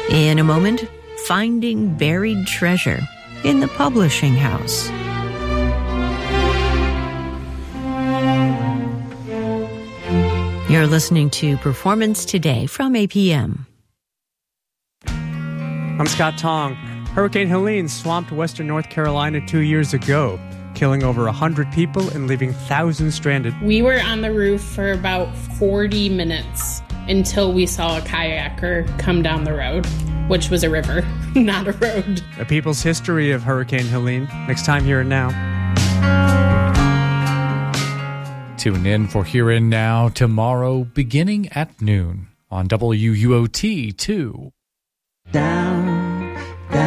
In a moment, finding buried treasure in the publishing house. You're listening to Performance Today from APM. I'm Scott Tong. Hurricane Helene swamped western North Carolina 2 years ago, killing over 100 people and leaving thousands stranded. We were on the roof for about 40 minutes until we saw a kayaker come down the road, which was a river, not a road. A people's history of Hurricane Helene, next time Here and Now. Tune in for Here and Now tomorrow beginning at noon on WUOT 2. Down,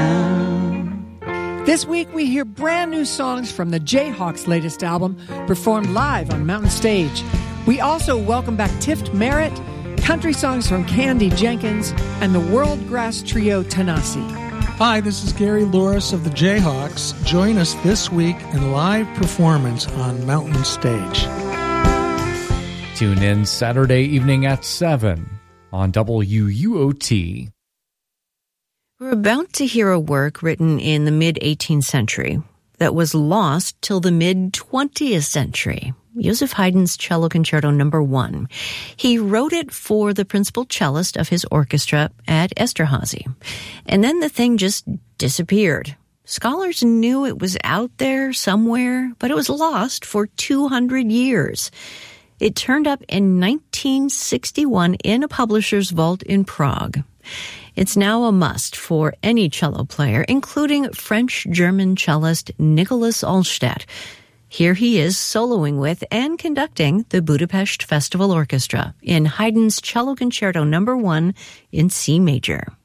down. This week we hear brand new songs from the Jayhawks' latest album, performed live on Mountain Stage. We also welcome back Tift Merritt, country songs from Candy Jenkins, and the World Grass Trio Tanasi. Hi, this is Gary Louris of the Jayhawks. Join us this week in live performance on Mountain Stage. Tune in Saturday evening at 7 on WUOT. We're about to hear a work written in the mid-18th century that was lost till the mid-20th century. Joseph Haydn's Cello Concerto No. 1. He wrote it for the principal cellist of his orchestra at Esterhazy. And then the thing just disappeared. Scholars knew it was out there somewhere, but it was lost for 200 years. It turned up in 1961 in a publisher's vault in Prague. It's now a must for any cello player, including French-German cellist Nicholas Allstedt. Here he is soloing with and conducting the Budapest Festival Orchestra in Haydn's Cello Concerto No. 1 in C major.